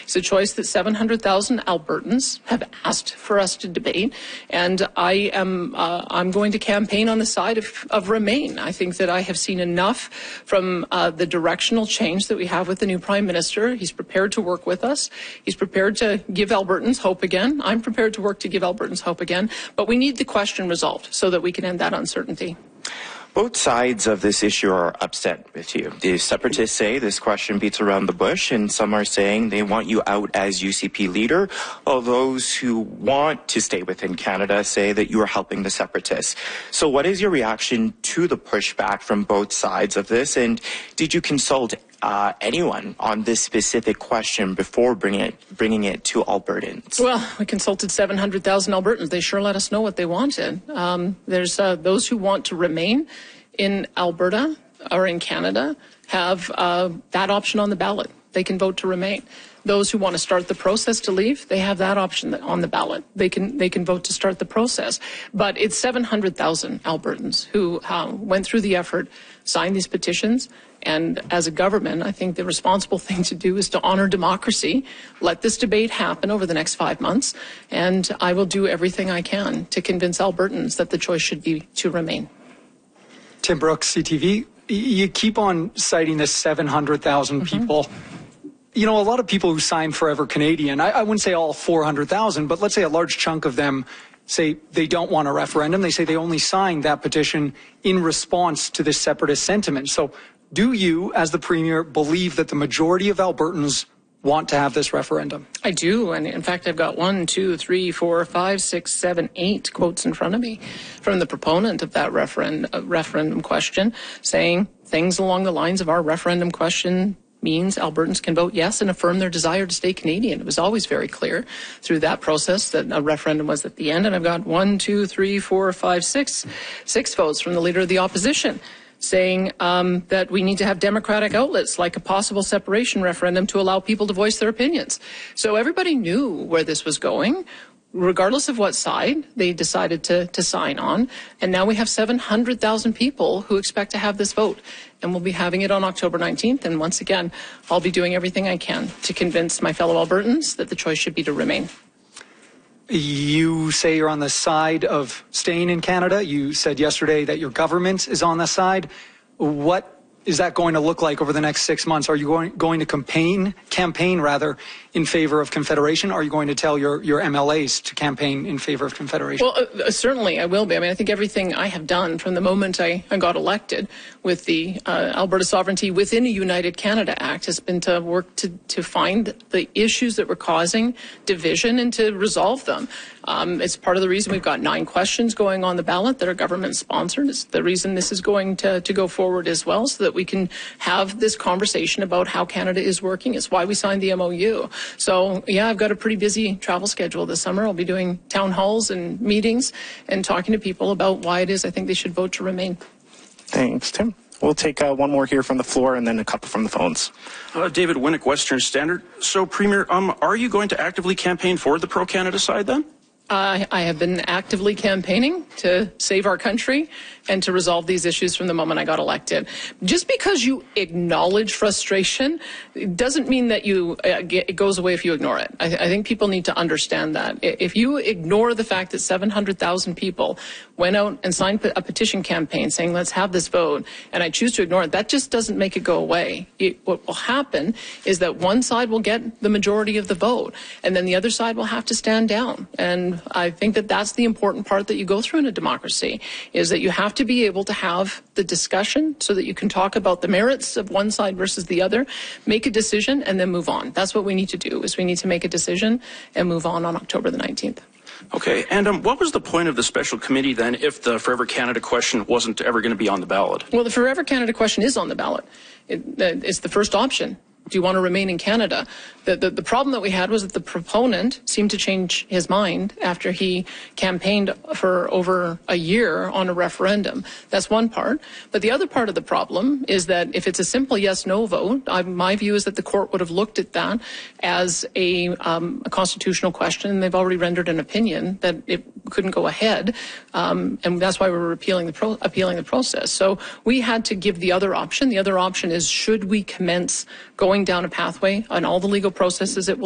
It's a choice that 700,000 Albertans have asked for us to debate, and I'm going to campaign on the side of Remain. I think that I have seen enough from the directional change that we have with the new Prime Minister. He's prepared to work with us. He's prepared to give Albertans hope again. I'm prepared to work to give Albertans hope again, but we need the question resolved so that we can end that uncertainty. Both sides of this issue are upset with you. The separatists say this question beats around the bush, and some are saying they want you out as UCP leader, while those who want to stay within Canada say that you are helping the separatists. So what is your reaction to the pushback from both sides of this, and did you consult anyone on this specific question before bringing it to Albertans? Well, we consulted 700,000 Albertans. They sure let us know what they wanted. There's those who want to remain in Alberta or in Canada have that option on the ballot. They can vote to remain. Those who want to start the process to leave, they have that option on the ballot. They can vote to start the process. But it's 700,000 Albertans who went through the effort, signed these petitions, and as a government, I think the responsible thing to do is to honor democracy, let this debate happen over the next 5 months, and I will do everything I can to convince Albertans that the choice should be to remain. Tim Brooks, CTV. You keep on citing this 700,000 people. You know, a lot of people who sign Forever Canadian, I wouldn't say all 400,000, but let's say a large chunk of them say they don't want a referendum. They say they only signed that petition in response to this separatist sentiment. So do you, as the Premier, believe that the majority of Albertans want to have this referendum? I do, and in fact, I've got 1, 2, 3, 4, 5, 6, 7, 8 quotes in front of me from the proponent of that referendum question, saying things along the lines of our referendum question means Albertans can vote yes and affirm their desire to stay Canadian. It was always very clear through that process that a referendum was at the end, and I've got 1, 2, 3, 4, 5, 6 votes from the Leader of the Opposition saying that we need to have democratic outlets like a possible separation referendum to allow people to voice their opinions. So everybody knew where this was going, regardless of what side they decided to sign on. And now we have 700,000 people who expect to have this vote. And we'll be having it on October 19th. And once again, I'll be doing everything I can to convince my fellow Albertans that the choice should be to remain. You say you're on the side of staying in Canada. You said yesterday that your government is on the side. What is that going to look like over the next 6 months? Are you going to campaign in favor of Confederation? Are you going to tell your MLAs to campaign in favor of Confederation? Well, certainly I will be. I mean, I think everything I have done from the moment I got elected with the Alberta Sovereignty Within a United Canada Act has been to work to find the issues that were causing division and to resolve them. It's part of the reason we've got 9 questions going on the ballot that are government sponsored. It's the reason this is going to go forward as well, so that we can have this conversation about how Canada is working. It's why we signed the MOU. So, yeah, I've got a pretty busy travel schedule this summer. I'll be doing town halls and meetings and talking to people about why it is I think they should vote to remain. Thanks, Tim. We'll take one more here from the floor and then a couple from the phones. David Winnick, Western Standard. So, Premier, are you going to actively campaign for the pro-Canada side then? I have been actively campaigning to save our country and to resolve these issues from the moment I got elected. Just because you acknowledge frustration, it doesn't mean that it goes away if you ignore it. I think people need to understand that. If you ignore the fact that 700,000 people went out and signed a petition campaign saying, let's have this vote, and I choose to ignore it, that just doesn't make it go away. What will happen is that one side will get the majority of the vote, and then the other side will have to stand down. And I think that that's the important part that you go through in a democracy, is that you have to be able to have the discussion so that you can talk about the merits of one side versus the other, make a decision, and then move on. That's what we need to do, is we need to make a decision and move on October the 19th. Okay, and what was the point of the special committee then if the Forever Canada question wasn't ever going to be on the ballot? Well, the Forever Canada question is on the ballot. It's the first option. Do you want to remain in Canada? The problem that we had was that the proponent seemed to change his mind after he campaigned for over a year on a referendum. That's one part. But the other part of the problem is that if it's a simple yes-no vote, my view is that the court would have looked at that as a constitutional question, and they've already rendered an opinion that it couldn't go ahead, and that's why we're appealing the process. So we had to give the other option. The other option is, should we commence going down a pathway on all the legal processes it will